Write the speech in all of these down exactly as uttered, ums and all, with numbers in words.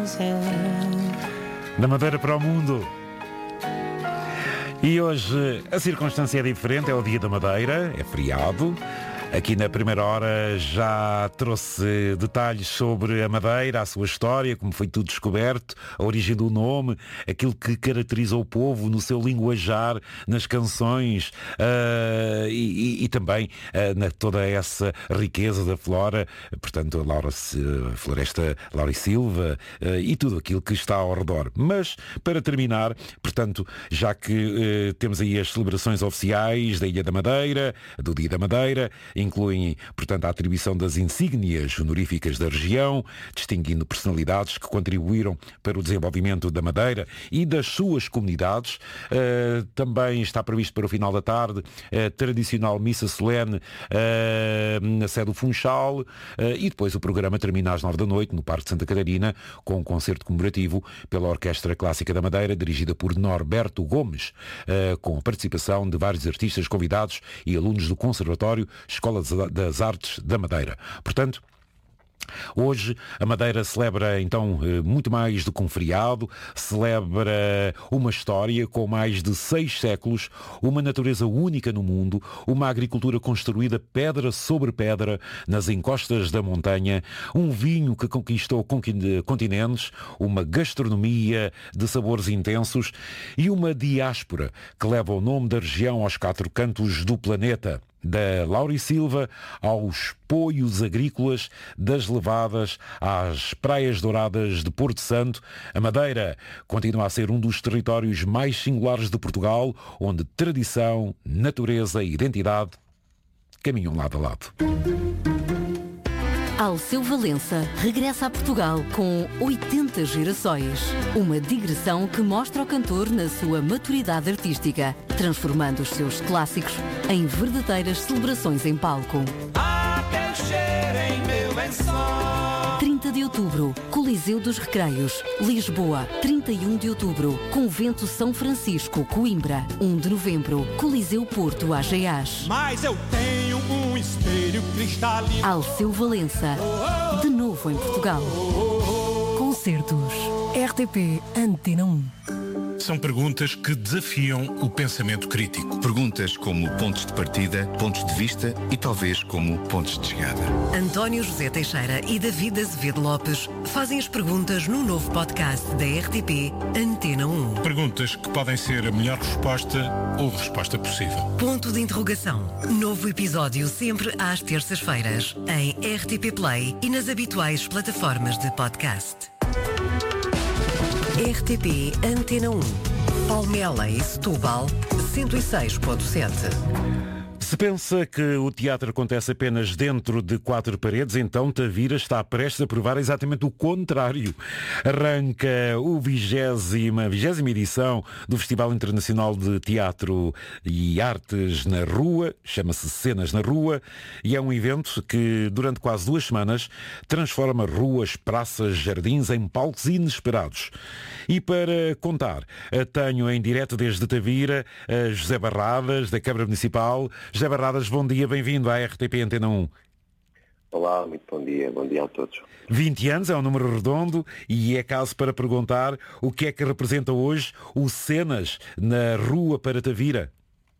Da Madeira para o mundo. E hoje a circunstância é diferente, é o Dia da Madeira, é feriado. Aqui na primeira hora já trouxe detalhes sobre a Madeira, a sua história, como foi tudo descoberto, a origem do nome, aquilo que caracteriza o povo no seu linguajar, nas canções uh, e, e, e também uh, na toda essa riqueza da flora, portanto a Laura, a Floresta Laura e Silva uh, e tudo aquilo que está ao redor. Mas para terminar, portanto, já que uh, temos aí as celebrações oficiais da Ilha da Madeira, do Dia da Madeira, incluem, portanto, a atribuição das insígnias honoríficas da região, distinguindo personalidades que contribuíram para o desenvolvimento da Madeira e das suas comunidades. Uh, também está previsto para o final da tarde a tradicional missa solene uh, na sede do Funchal uh, e depois o programa termina às nove da noite no Parque de Santa Catarina com um concerto comemorativo pela Orquestra Clássica da Madeira, dirigida por Norberto Gomes, uh, com a participação de vários artistas convidados e alunos do Conservatório Escola das Artes da Madeira. Portanto, hoje a Madeira celebra então muito mais do que um feriado, celebra uma história com mais de seis séculos, uma natureza única no mundo, uma agricultura construída pedra sobre pedra nas encostas da montanha, um vinho que conquistou continentes, uma gastronomia de sabores intensos e uma diáspora que leva o nome da região aos quatro cantos do planeta. Da Laura e Silva aos poios agrícolas, das levadas às praias douradas de Porto Santo, a Madeira continua a ser um dos territórios mais singulares de Portugal, onde tradição, natureza e identidade caminham lado a lado. Alceu Valença regressa a Portugal com oitenta gerações. Uma digressão que mostra o cantor na sua maturidade artística, transformando os seus clássicos em verdadeiras celebrações em palco. trinta de outubro, Coliseu dos Recreios, Lisboa. trinta e um de outubro, Convento São Francisco, Coimbra. um de novembro, Coliseu Porto, Ageás. Mas eu tenho um espelho cristalino. Alceu Valença, de novo em Portugal. Concertos R T P Antena um. São perguntas que desafiam o pensamento crítico. Perguntas como pontos de partida, pontos de vista e talvez como pontos de chegada. António José Teixeira e David Azevedo Lopes fazem as perguntas no novo podcast da R T P Antena um. Perguntas que podem ser a melhor resposta ou a resposta possível. Ponto de interrogação. Novo episódio sempre às terças-feiras em R T P Play e nas habituais plataformas de podcast. R T P Antena um. Palmela e Setúbal, cento e seis ponto sete. Se pensa que o teatro acontece apenas dentro de quatro paredes, então Tavira está prestes a provar exatamente o contrário. Arranca o vigésima, vigésima edição do Festival Internacional de Teatro e Artes na Rua, chama-se Cenas na Rua, e é um evento que durante quase duas semanas transforma ruas, praças, jardins em palcos inesperados. E para contar, tenho em direto desde Tavira José Barradas, da Câmara Municipal. José Barradas, bom dia, bem-vindo à R T P Antena um. Olá, muito bom dia, bom dia a todos. vinte anos é um número redondo e é caso para perguntar o que é que representa hoje o Cenas na Rua para Tavira.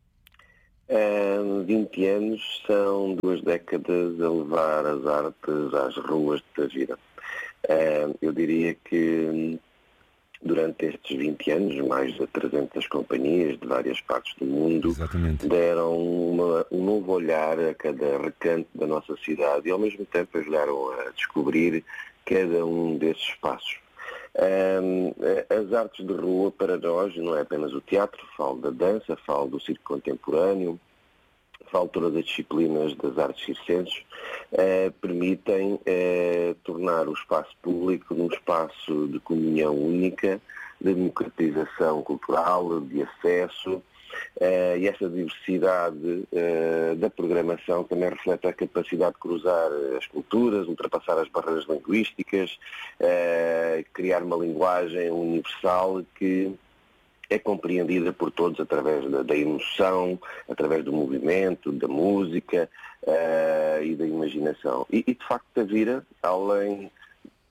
Uh, vinte anos são duas décadas a levar as artes às ruas de Tavira. Uh, eu diria que durante estes vinte anos, mais de trezentas companhias de várias partes do mundo Exatamente. deram uma, um novo olhar a cada recanto da nossa cidade e ao mesmo tempo ajudaram a descobrir cada um desses espaços. Um, as artes de rua para nós não é apenas o teatro, falo da dança, falo do circo contemporâneo, falo todas as disciplinas das artes circenses, eh, permitem eh, tornar o espaço público num espaço de comunhão única, de democratização cultural, de acesso, eh, e essa diversidade eh, da programação também reflete a capacidade de cruzar as culturas, ultrapassar as barreiras linguísticas, eh, criar uma linguagem universal que é compreendida por todos através da, da emoção, através do movimento, da música uh, e da imaginação. E, e de facto Tavira, além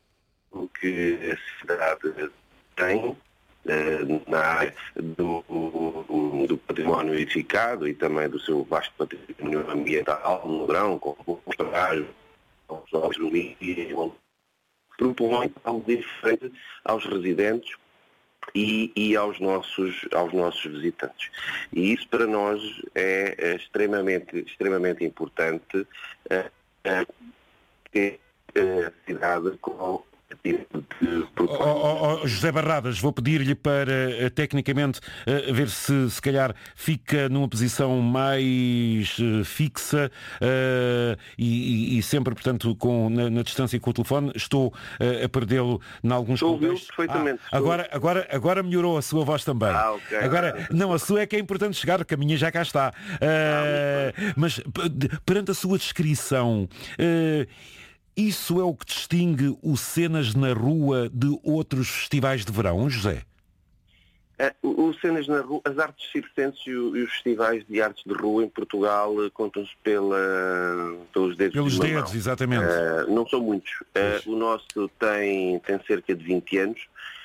que a cidade tem na área do, do património edificado e também do seu vasto património ambiental no grão, com o trabalho, com os jogos do mídia, propõe algo diferente aos residentes e, e aos, nossos, aos nossos visitantes. E isso para nós é, é extremamente, extremamente importante, é, é, ter a cidade com tipo de oh, oh, oh, José Barradas, vou pedir-lhe para uh, tecnicamente uh, ver se se calhar fica numa posição mais uh, fixa uh, e, e, e sempre, portanto, com, na, na distância com o telefone. Estou uh, a perdê-lo em alguns Estou contextos. perfeitamente. Ah, agora, agora, agora melhorou a sua voz também. Ah, okay. Agora, não, a sua é que é importante chegar, porque a minha já cá está. Uh, ah, mas perante a sua descrição, uh, isso é o que distingue o Cenas na Rua de outros festivais de verão, José? É, o, o Cenas na Rua, as artes circenses e, o, e os festivais de artes de rua em Portugal contam-se pela, pelos dedos Pelos de uma dedos, mão. exatamente. Uh, não são muitos. Uh, o nosso tem, tem cerca de vinte anos.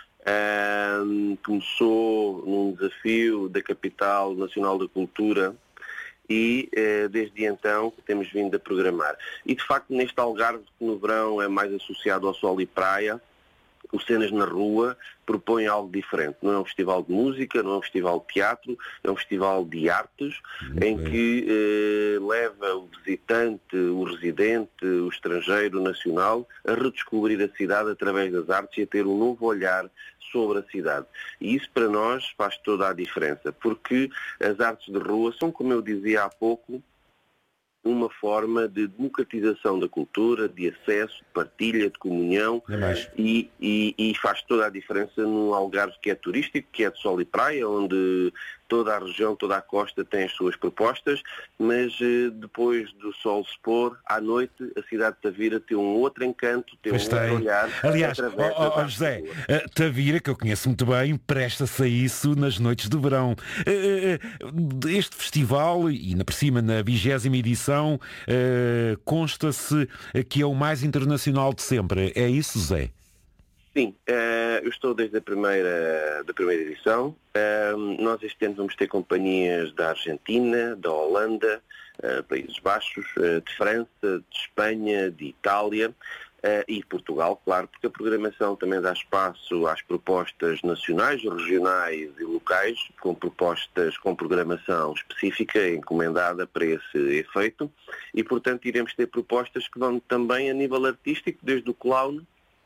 Uh, começou num desafio da Capital Nacional da Cultura e eh, desde então temos vindo a programar. E de facto neste Algarve, que no verão é mais associado ao sol e praia, o Cenas na Rua propõe algo diferente. Não é um festival de música, não é um festival de teatro, é um festival de artes, Muito em bem. que eh, leva o visitante, o residente, o estrangeiro, o nacional, a redescobrir a cidade através das artes e a ter um novo olhar sobre a cidade. E isso para nós faz toda a diferença, porque as artes de rua são, como eu dizia há pouco, uma forma de democratização da cultura, de acesso, de partilha, de comunhão e, e, e faz toda a diferença num Algarve que é turístico, que é de sol e praia, onde toda a região, toda a costa tem as suas propostas, mas eh, depois do sol se pôr, à noite, a cidade de Tavira tem um outro encanto, tem pois um tem. outro olhar. Aliás, oh, oh, José, uh, Tavira, que eu conheço muito bem, presta-se a isso nas noites de verão. Uh, uh, este festival, e ainda por cima na vigésima edição, uh, consta-se que é o mais internacional de sempre. É isso, Zé? Sim, uh, eu estou desde a primeira, da primeira edição. Uh, nós este ano vamos ter companhias da Argentina, da Holanda, uh, Países Baixos, uh, de França, de Espanha, de Itália uh, e Portugal, claro, porque a programação também dá espaço às propostas nacionais, regionais e locais, com propostas com programação específica, encomendada para esse efeito, e portanto iremos ter propostas que vão também a nível artístico, desde o clown,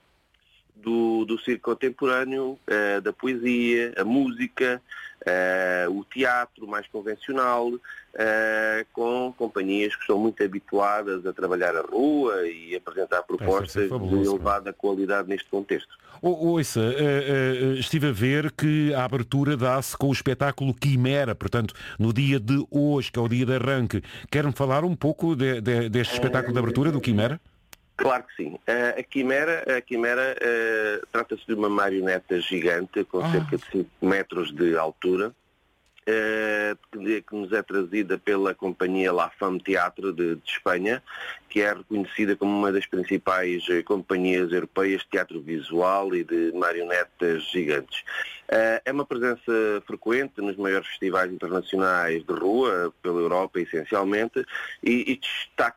Do, do circo contemporâneo, uh, da poesia, a música, uh, o teatro mais convencional, uh, com companhias que são muito habituadas a trabalhar a rua e apresentar propostas de elevada qualidade neste contexto. Oh, ouça, uh, uh, estive a ver que a abertura dá-se com o espetáculo Quimera, portanto, no dia de hoje, que é o dia de arranque. Quer-me falar um pouco de, de, deste espetáculo de abertura do Quimera? Claro que sim. Uh, a Quimera, a Quimera uh, trata-se de uma marioneta gigante com ah. cerca de cinco metros de altura, uh, que, que nos é trazida pela companhia La Femme Teatro de, de Espanha, que é reconhecida como uma das principais uh, companhias europeias de teatro visual e de marionetas gigantes. Uh, é uma presença frequente nos maiores festivais internacionais de rua, pela Europa essencialmente, e, e destaca